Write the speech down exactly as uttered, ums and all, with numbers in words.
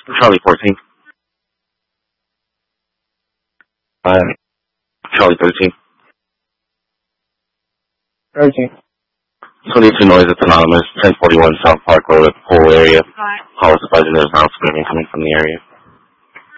Charlie fourteen. Uh, Charlie thirteen. thirteen. twenty-two noise, it's anonymous. ten forty-one South Park Road at the pool area. Call us if there's now screaming coming from the area.